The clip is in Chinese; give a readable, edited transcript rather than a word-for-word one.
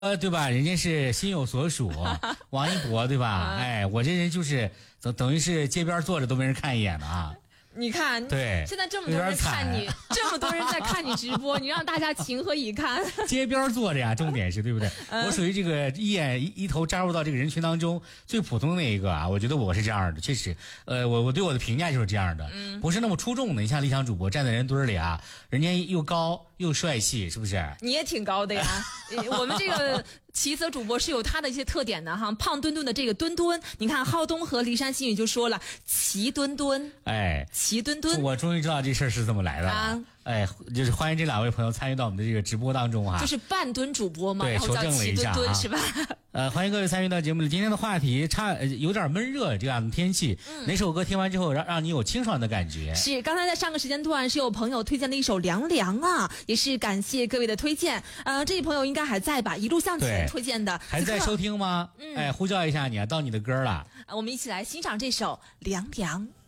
对吧？人家是心有所属，王一博对吧？哎，我这人就是等于是街边坐着都没人看一眼的啊。 你看， 对， 现在这么多人看你，这么多人在看你直播，你让大家情何以堪？ 街边坐着呀，重点是对不对？我属于这个一头扎入到这个人群当中最普通的那一个啊。我觉得我是这样的，确实，我对我的评价就是这样的，不是那么出众的。你像理想主播站在人堆里啊，人家又高又帅气，是不是？ 你也挺高的呀。我们这个齐泽主播是有他的一些特点的哈，胖墩墩的这个墩墩，你看浩东和骊山新语就说了，齐墩墩， 哎， 齐墩墩， 我终于知道这事儿是怎么来的了。 啊哎，就是欢迎这两位朋友参与到我们的这个直播当中啊， 就是半吨主播嘛， 对， 然后叫齐墩墩是吧？ 欢迎各位参与到节目里。今天的话题有点闷热这样的天气，哪首歌听完之后让你有清爽的感觉？ 是，刚才在上个时间段是有朋友推荐了一首《凉凉》啊，也是感谢各位的推荐。这位朋友应该还在吧？一路向前推荐的， 还在收听吗？哎，呼叫一下你啊，到你的歌了。 我们一起来欣赏这首《凉凉》。